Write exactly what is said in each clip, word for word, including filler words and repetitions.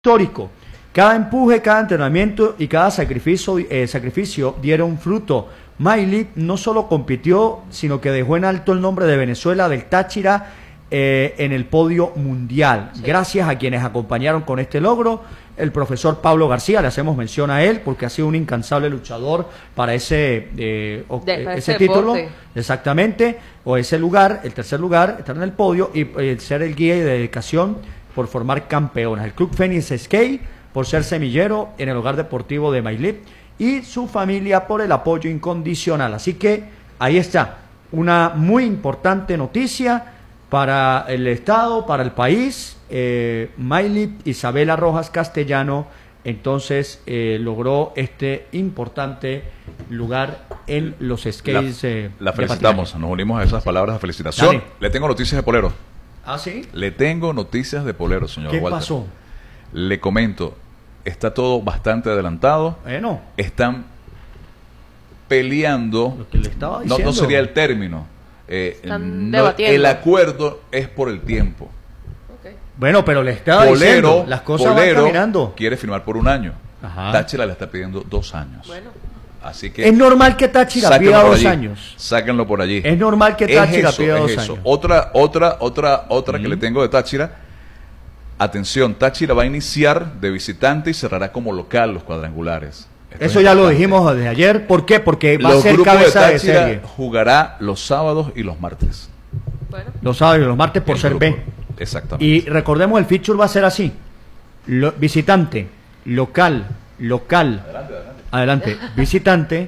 histórico. Cada empuje, cada entrenamiento y cada sacrificio, eh, sacrificio dieron fruto. Maylip no solo compitió, sino que dejó en alto el nombre de Venezuela, del Táchira, eh, en el podio mundial. Sí. Gracias a quienes acompañaron con este logro. El profesor Pablo García, le hacemos mención a él, porque ha sido un incansable luchador para ese, eh, o, de, ese, ese título, exactamente, o ese lugar, el tercer lugar, estar en el podio y eh, ser el guía y de dedicación por formar campeonas. El Club Fénix Skate por ser semillero en el hogar deportivo de Maylip y su familia por el apoyo incondicional. Así que ahí está, una muy importante noticia para el Estado, para el país. eh, Maylip Isabela Rojas Castellano entonces eh, logró este importante lugar en los skates. La, eh, la felicitamos, nos unimos a esas palabras de felicitación. Dale. Le tengo noticias de Polero. ¿Ah, sí? Le tengo noticias de Polero, señor ¿Qué Walter. pasó? Le comento, está todo bastante adelantado. Bueno. Están peleando. Lo que le estaba diciendo. No, no sería el término. Eh, Están no, debatiendo. el acuerdo es por el tiempo. Okay. Bueno, pero le estaba Polero, diciendo, las cosas Polero van caminando. quiere firmar por un año. Ajá. Táchira le está pidiendo dos años. Bueno. Así que es normal que Táchira pida dos años. Sáquenlo por allí. Es normal que Táchira es eso, pida es dos eso. años. Otra, otra, otra, otra Mm. que le tengo de Táchira. Atención, Táchira va a iniciar de visitante y cerrará como local los cuadrangulares. Esto Eso es ya lo importante. dijimos desde ayer. ¿Por qué? Porque va Los a ser grupos cabeza de de, Táchira serie. jugará los sábados y los martes. Bueno. Los sábados y los martes por El ser grupo. B. Exactamente. Y recordemos, el feature va a ser así. Lo, visitante, local, local. Adelante, adelante. Adelante. Visitante,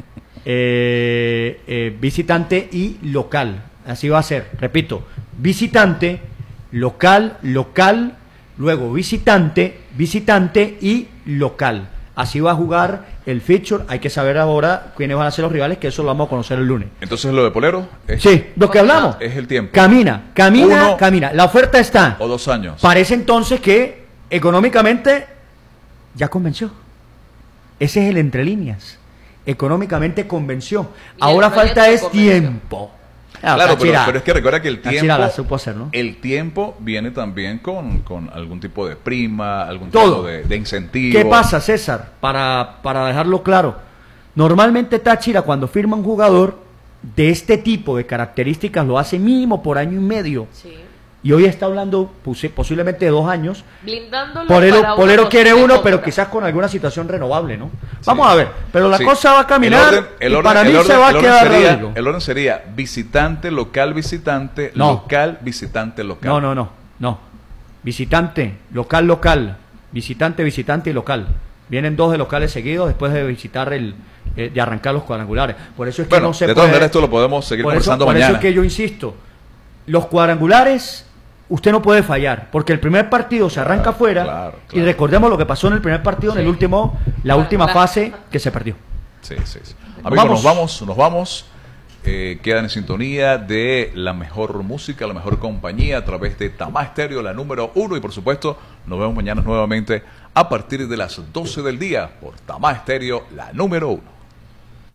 eh, eh, visitante y local. Así va a ser. Repito, visitante, local, local, luego visitante, visitante y local. Así va a jugar el feature. Hay que saber ahora quiénes van a ser los rivales, que eso lo vamos a conocer el lunes. Entonces lo de Polero es, Sí, lo que hablamos. es el tiempo. Camina, camina, Uno camina. La oferta está. O dos años. Parece entonces que económicamente ya convenció. Ese es el entre líneas. Económicamente convenció. Y Ahora el falta proyecto es convenció. tiempo. Ah, Claro, pero, Táchira. pero es que recuerda que el Táchira tiempo, la supo hacer, ¿no? el tiempo viene también con, con algún tipo de prima, algún Todo. tipo de, de incentivo. ¿Qué pasa, César? Para, para dejarlo claro. Normalmente Táchira, cuando firma un jugador de este tipo de características, lo hace mínimo por año y medio. Sí. Y hoy está hablando posi- posiblemente de dos años. Blindándolo Polero, para una Polero quiere posible uno, compra. pero quizás con alguna situación renovable, ¿no? Vamos a ver, pero la Sí. cosa va a caminar El orden- el y orden- para el mí orden- se va el a orden quedar sería, Rodrigo. el orden sería visitante, local, visitante, No. local, visitante, local. No, no, no, no. Visitante, local, local. Visitante, visitante y local. Vienen dos de locales seguidos después de visitar el, eh, de arrancar los cuadrangulares. Por eso es que Bueno, no se de puede. todas maneras esto lo podemos seguir por eso, conversando por mañana. eso es que yo insisto. Los cuadrangulares, usted no puede fallar, porque el primer partido se arranca Claro, afuera claro, y claro. recordemos lo que pasó en el primer partido, en el Sí. último, la Claro, última claro. fase que se perdió. Sí, sí, sí. Amigos, Vamos. nos vamos, nos vamos. Eh, quedan en sintonía de la mejor música, la mejor compañía a través de Tamá Estéreo, la número uno. Y por supuesto, nos vemos mañana nuevamente a partir de las doce del día por Tamá Estéreo, la número uno.